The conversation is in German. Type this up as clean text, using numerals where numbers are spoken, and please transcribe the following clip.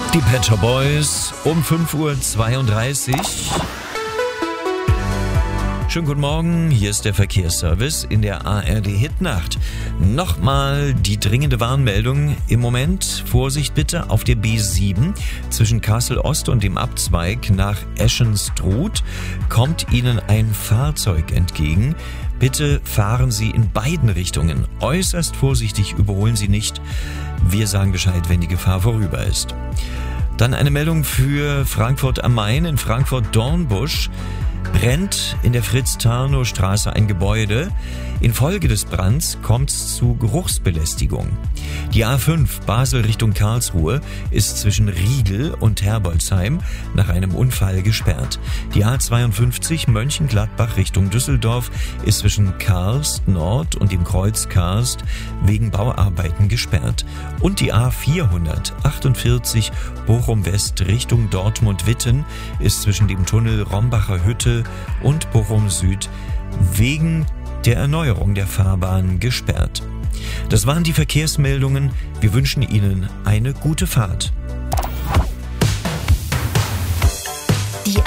Die Pet Shop Boys um 5:32 Uhr. Schönen guten Morgen, hier ist der Verkehrsservice in der ARD-Hitnacht. Nochmal die dringende Warnmeldung im Moment. Vorsicht bitte auf der B7 zwischen Kassel Ost und dem Abzweig nach Eschenstruth kommt Ihnen ein Fahrzeug entgegen. Bitte fahren Sie in beiden Richtungen. Äußerst vorsichtig, überholen Sie nicht. Wir sagen Bescheid, wenn die Gefahr vorüber ist. Dann eine Meldung für Frankfurt am Main. In Frankfurt-Dornbusch brennt in der Fritz-Tarnow-Straße ein Gebäude. Infolge des Brands kommt es zu Geruchsbelästigung. Die A5 Basel Richtung Karlsruhe ist zwischen Riegel und Herbolzheim nach einem Unfall gesperrt. Die A52 Mönchengladbach Richtung Düsseldorf ist zwischen Karst Nord und dem Kreuz Karst wegen Bauarbeiten gesperrt. Und die A448 Bochum West Richtung Dortmund-Witten ist zwischen dem Tunnel Rombacher Hütte und Bochum Süd wegen der Erneuerung der Fahrbahn gesperrt. Das waren die Verkehrsmeldungen. Wir wünschen Ihnen eine gute Fahrt.